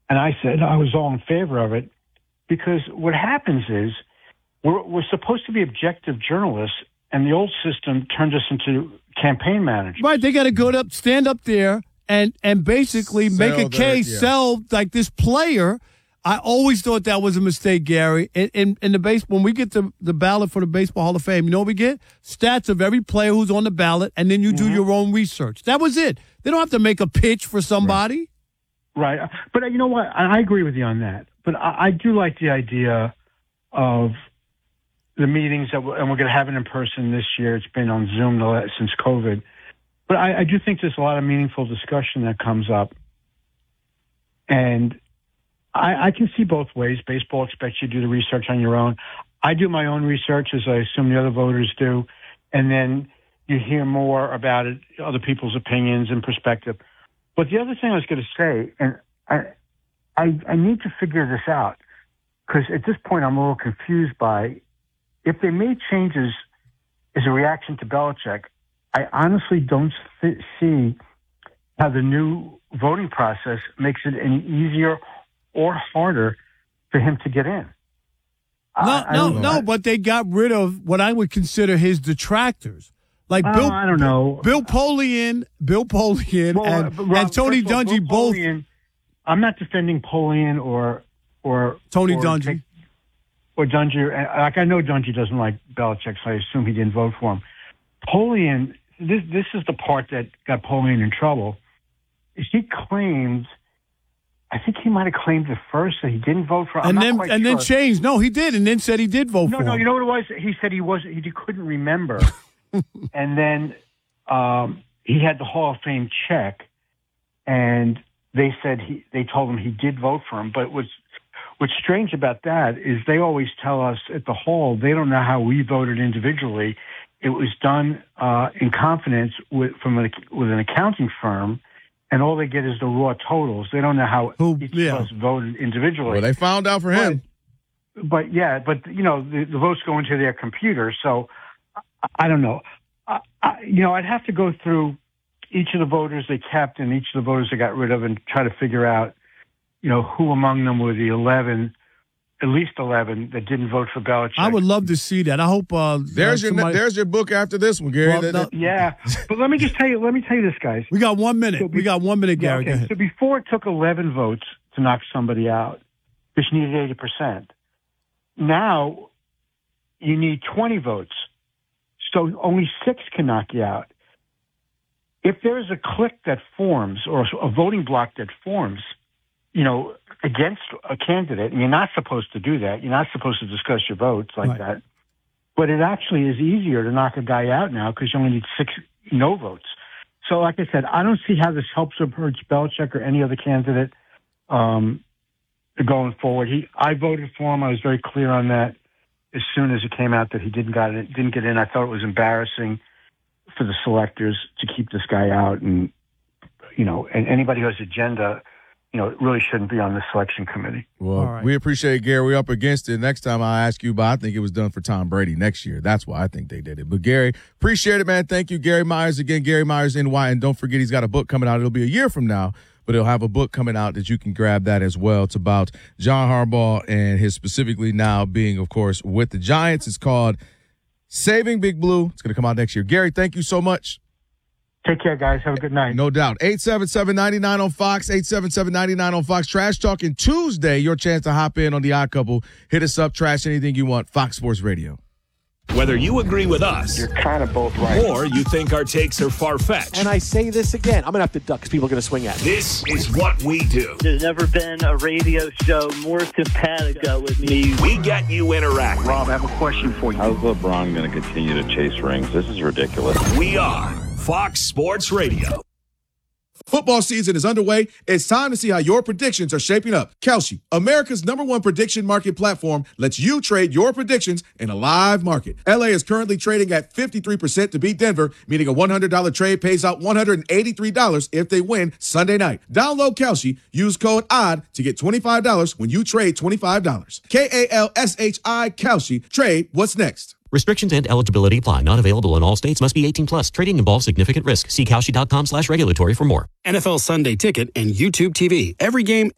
And I said I was all in favor of it because what happens is we're supposed to be objective journalists, and the old system turned us into campaign managers. Right, they got to stand up there and basically make a case, sell like this player. I always thought that was a mistake, Gary. In the base, when we get the ballot for the Baseball Hall of Fame, you know what we get? Stats of every player who's on the ballot, and then you do your own research. That was it. They don't have to make a pitch for somebody. Right. But you know what? I agree with you on that. But I do like the idea of the meetings and we're going to have it in person this year. It's been on Zoom since COVID. But I do think there's a lot of meaningful discussion that comes up. And I can see both ways. Baseball expects you to do the research on your own. I do my own research, as I assume the other voters do. And then you hear more about it, other people's opinions and perspective. But the other thing I was going to say, and I need to figure this out, because at this point I'm a little confused by if they made changes as a reaction to Belichick, I honestly don't see how the new voting process makes it any easier or harder for him to get in. No, but they got rid of what I would consider his detractors. Like I don't know. Bill Polian, and Tony Dungy both. I'm not defending Polian or Tony Dungy. Or Dungy. Like, I know Dungy doesn't like Belichick, so I assume he didn't vote for him. Polian, this is the part that got Polian in trouble. He claimed, I think he might have claimed at first that he didn't vote for him. Then changed. No, he did, and then said he did vote for him. No, you know what it was? He said he couldn't remember. And then he had the Hall of Fame check, and they said they told him he did vote for him. But what's strange about that is they always tell us at the Hall they don't know how we voted individually. It was done in confidence with an accounting firm, and all they get is the raw totals. They don't know how each of us voted individually. Well, they found out for him. But you know, the votes go into their computer, so I don't know. I'd have to go through each of the voters they kept and each of the voters they got rid of and try to figure out, you know, who among them were the at least 11 that didn't vote for Belichick. I would love to see that. I hope there's your book after this one, Gary. Yeah, but let me tell you this, guys. We got 1 minute. We got 1 minute, Gary. Okay. So before it took 11 votes to knock somebody out, which needed 80%. Now you need 20 votes. So only 6 can knock you out. If there's a clique that forms or a voting bloc that forms, you know, against a candidate, and you're not supposed to do that. You're not supposed to discuss your votes like that. But it actually is easier to knock a guy out now because you only need 6 no votes. So like I said, I don't see how this helps or hurts Belichick or any other candidate going forward. I voted for him. I was very clear on that. As soon as it came out that he didn't get in, I thought it was embarrassing for the selectors to keep this guy out, and you know, and anybody who has agenda, you know, it really shouldn't be on the selection committee. Well, we appreciate it, Gary. We're up against it. Next time I'll ask you about, I think it was done for Tom Brady next year. That's why I think they did it. But Gary, appreciate it, man. Thank you, Gary Myers. Again, Gary Myers, NY. And don't forget, he's got a book coming out. It'll be a year from now, but he'll have a book coming out that you can grab that as well. It's about John Harbaugh and his specifically now being, of course, with the Giants. It's called Saving Big Blue. It's going to come out next year. Gary, thank you so much. Take care, guys. Have a good night. No doubt. 877-99 on Fox, 877-99 on Fox. Trash Talking Tuesday, your chance to hop in on the Odd Couple. Hit us up, trash anything you want. Fox Sports Radio. Whether you agree with us, you're kind of both right, or you think our takes are far-fetched. And I say this again, I'm going to have to duck because people are going to swing at me. This is what we do. There's never been a radio show more simpatico with me. We get you interacting. Rob, I have a question for you. How's LeBron going to continue to chase rings? This is ridiculous. We are Fox Sports Radio. Football season is underway. It's time to see how your predictions are shaping up. Kalshi, America's #1 prediction market platform, lets you trade your predictions in a live market. LA is currently trading at 53% to beat Denver, meaning a $100 trade pays out $183 if they win Sunday night. Download Kalshi, use code ODD to get $25 when you trade $25. Kalshi, Kalshi. Trade what's next. Restrictions and eligibility apply. Not available in all states. Must be 18 plus. Trading involves significant risk. See Kalshi.com/regulatory for more. NFL Sunday Ticket and YouTube TV. Every game,